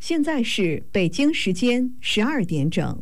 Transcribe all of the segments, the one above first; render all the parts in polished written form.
现在是北京时间12点整。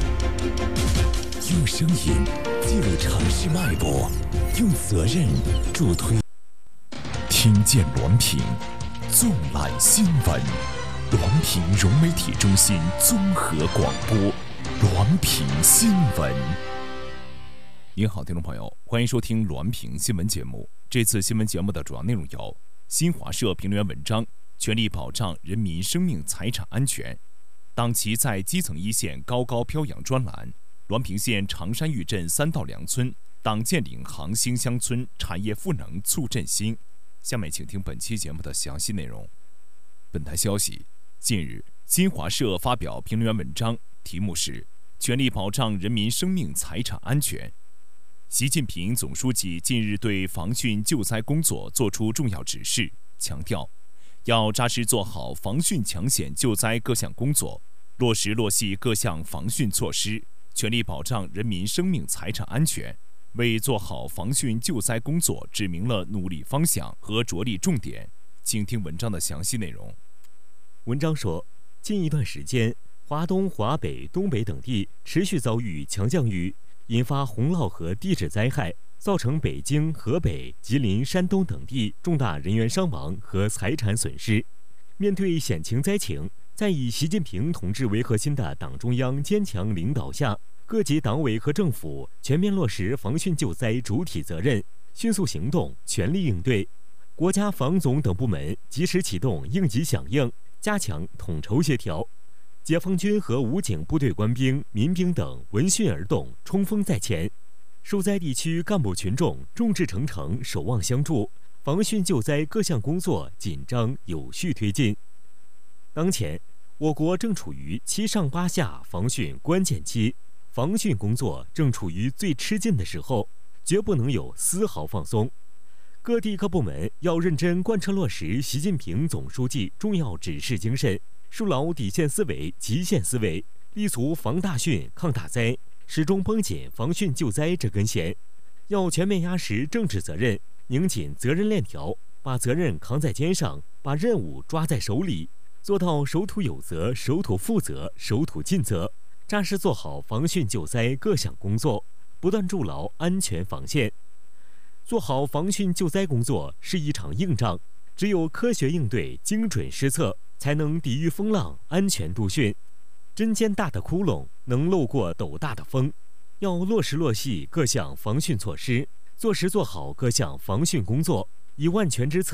用声音记录城市脉搏，用责任助推。听见滦平，纵览新闻。滦平融媒体中心综合广播，滦平新闻。您好，听众朋友，欢迎收听滦平新闻节目。这次新闻节目的主要内容有：新华社评论员文章，全力保障人民生命财产安全；党旗在基层一线高高飘扬专栏；滦平县长山峪镇3到2村党建领航兴乡村产业赋能促振兴。下面请听本期节目的详细内容。本台消息，近日，新华社发表评论员文章，题目是“全力保障人民生命财产安全”。习近平总书记近日对防汛救灾工作作出重要指示，强调要扎实做好防汛抢险救灾各项工作，落实落细各项防汛措施，全力保障人民生命财产安全，为做好防汛救灾工作指明了努力方向和着力重点。请听文章的详细内容。 文章说，近一段时间，华东、华北、东北等地持续遭遇强降雨，引发洪涝和地质灾害，造成北京、河北、吉林、山东等地重大人员伤亡和财产损失。面对险情灾情，在以习近平同志为核心的党中央坚强领导下，各级党委和政府全面落实防汛救灾主体责任，迅速行动，全力应对。国家防总等部门及时启动应急响应，加强统筹协调。解放军和武警部队官兵、民兵等闻讯而动，冲锋在前。受灾地区干部群众众志成城，守望相助，防汛救灾各项工作紧张有序推进。当前，我国正处于7上8下防汛关键期，防汛工作正处于最吃劲的时候，绝不能有丝毫放松。各地各部门要认真贯彻落实习近平总书记重要指示精神，树牢底线思维、极限思维，立足防大汛、抗大灾，始终绷紧防汛救灾这根弦。要全面压实政治责任，拧紧责任链条，把责任扛在肩上，把任务抓在手里，做到守土有责、守土负责、守土尽责，扎实做好防汛救灾各项工作，不断筑牢安全防线。做好防汛救灾工作是一场硬仗，只有科学应对、精准施策，才能抵御风浪、安全度汛。针尖大的窟窿能漏过斗大的风，要落实落细各项防汛措施，做实做好各项防汛工作，以万全之策